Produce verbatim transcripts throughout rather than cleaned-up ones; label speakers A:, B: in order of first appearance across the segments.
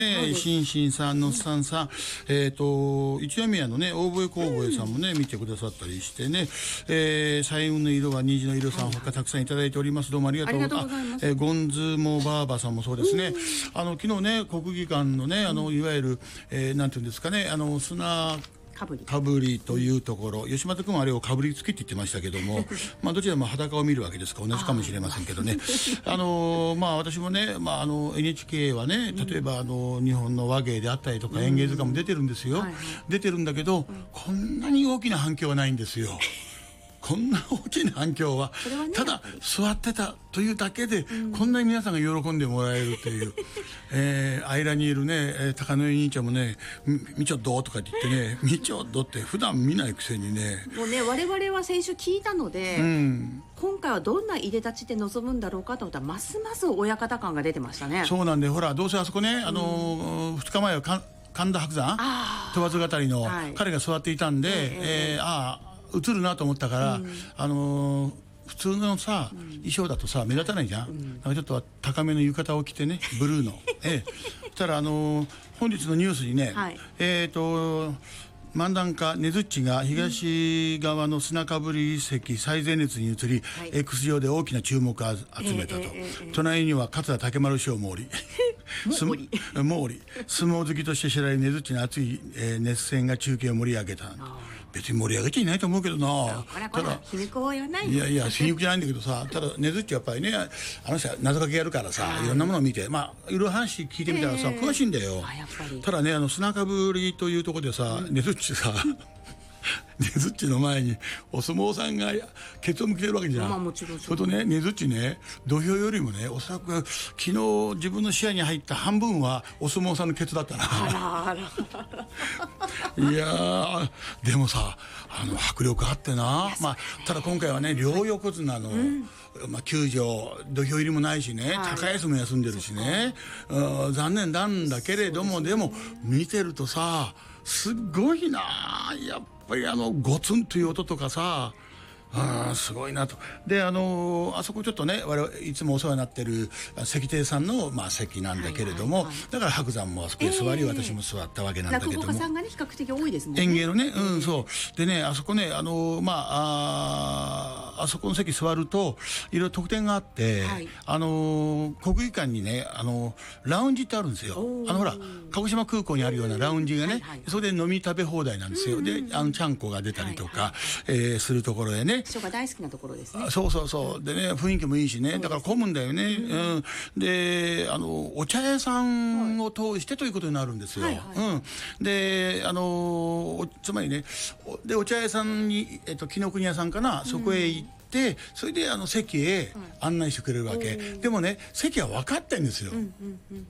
A: えー、新進さん、のっさんさん、えっと、一宮のね、大笛工房さんもね、見てくださったりしてね、えー、彩雲の色は虹の色さん、他たくさんいただいております。どうもありがとうございます。あ、えー、ゴンズモバーバさんもそうですね。あの、昨日ね、国技館のね、あの、いわゆる、えー、なんていうんですかね、あの、砂、かぶりかぶりというところ、吉本君はあれをかぶりつきって言ってましたけどもまあどちらも裸を見るわけですから同じかもしれませんけどねあのまあ私もね、まあ、あの エヌエイチケー はね、例えばあの日本の話芸であったりとか演芸図鑑も出てるんですよ、はいはい、出てるんだけど、うん、こんなに大きな反響はないんですよこんな大きな反響は、ね、ただ座ってたというだけで、うん、こんなに皆さんが喜んでもらえるという、えー、間にいるね、えー、高野兄ちゃんもね「みちょどう?」とかって言ってね「みちょど」って普段見ないくせにね
B: もうね我々は先週聞いたので、うん、今回はどんないでたちで臨むんだろうかと思ったらますます親方感が出てましたね。
A: そうなんで、ほらどうせあそこね、あのー、ふつかまえはか神田伯山問わず語りの、はい、彼が座っていたんで、えーえー、ああ映るなと思ったから、うん、あのー、普通のさ、うん、衣装だとさ目立たないじゃん、うん、なんかちょっと高めの浴衣を着てねブルーのええそしたらあのー、本日のニュースにね、はい、えっ、ー、と漫談家ねずっちが東側の砂かぶり席最前列に移り、はい、X 上で大きな注目を集めたと、えーえーえー、隣には桂竹丸師匠もおりもおりもおり相撲好きとして知られるねずっちの熱い、えー、熱戦が中継を盛り上げた。別に盛り上げちゃいないと思うけどな。
B: ただ皮肉はない。
A: いやいや皮肉じゃないんだけどさ、ただねずっちやっぱりね、あの人は謎かけやるからさ、いろんなものを見て、まあいろいろ話聞いてみたらさ、えー、詳しいんだよ。ただね、あの砂かぶりというところでさ、うん、ねずっちさねずっちの前にお相撲さんがケツを向けてるわけじゃん。まあもちろんそれとね、ねずっちね土俵よりもね、おそらく昨日自分の視野に入った半分はお相撲さんのケツだったな。あらあらいやでもさ、あの迫力あってな、まあただ今回はね両横綱の、うん、まあ休場土俵入りもないしね、はい、高安も休んでるしね、うん、残念なんだけれども、 で, ね、でも見てるとさすごいな、やっぱりあのゴツンという音とかさ、あすごいなと。であのー、あそこちょっとね我々いつもお世話になってる石亭さんの、まあ、席なんだけれども、はいはいはい、だから白山もあそこに座り、えー、私も座ったわけなんだけども、
B: 落語家さんがね比較的多いですもんね、
A: 演芸のね、うん、そうでね、あそこね、あのー、まあ あ, あそこの席座るといろいろ特典があって、はい、あのー、国技館にね、あのー、ラウンジってあるんですよ。あのほら鹿児島空港にあるようなラウンジがね、はいはい、それで飲み食べ放題なんですよ。であのちゃんこが出たりとか、はいはい、えー、するところへね、
B: 人が大好きなところですね。
A: そうそうそうでね、雰囲気もいいしね、だから混むんだよね、うんうん、であのお茶屋さんを通してということになるんですよ、はいはいはい、うん、であのつまりね、でお茶屋さんに、えっと、紀ノ国屋さんかな、そこへ行って、でそれであの席へ案内してくれるわけ、うん、でもね席は分かってんですよ、うんうんうんうん、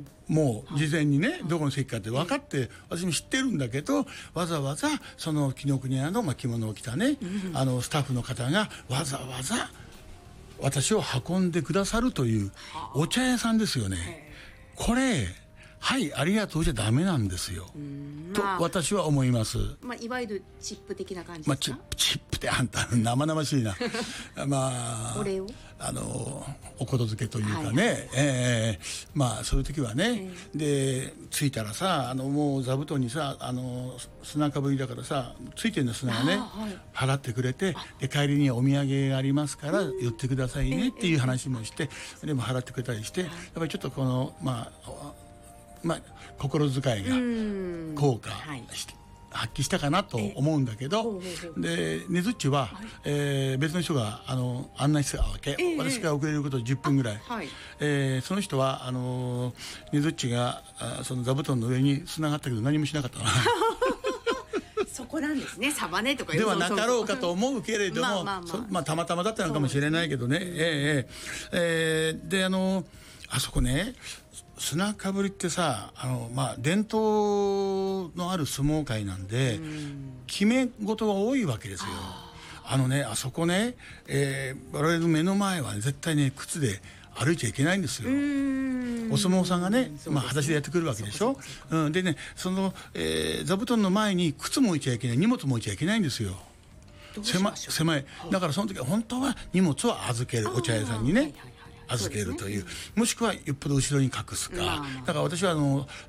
A: もう事前にね、はい、どこの席かって分かって、はい、私も知ってるんだけど、わざわざその紀ノ国屋の、まあ、着物を着たね、うん、あのスタッフの方がわざわざ私を運んでくださるというお茶屋さんですよね。これはいありがとうじゃダメなんですよ、と私は思います。
B: まあ、いわゆるチップ的な感じですか。まあ、チップ
A: チップってあんた生々しいなまあ
B: お礼を
A: あのおことづけというかね、はい、えー、まあそういう時はね、えー、で着いたらさ、あのもう座布団にさ、あの砂かぶりだからさついてるの砂がね、はい、払ってくれて、で帰りにお土産がありますから寄ってくださいねっていう話もして、えー、でも払ってくれたりして、やっぱりちょっとこのまあまあ、心遣いが効果して、はい、発揮したかなと思うんだけど、でねずっちは、はい、えー、別の人があの案内してたわけ、えー、私が遅れることじゅっぷんぐらい、はい、えー、その人はあのねずっちがあその座布団の上に繋がったけど何もしなかったな
B: そこなんですね、サバネとか
A: ではなかろうかと思うけれども、まあまあまあまあ、たまたまだったのかもしれないけどね、えー、えー、えー、であのあそこね砂かぶりってさ、あの、まあ、伝統のある相撲界なんで、ん決め事が多いわけですよ。あ, あのね、あそこね、えー、我々の目の前は、ね、絶対ね靴で歩いちゃいけないんですよ。お相撲さんがね、まあ、裸足でやってくるわけでしょ。うん、でね、その、えー、座布団の前に靴も置いちゃいけない、荷物も置いちゃいけないんですよ。狭, 狭いだからその時は本当は荷物を預ける、お茶屋さんにね、はいはいはい、 預けるという、もしくはよっぽど後ろに隠すか、だから私はあの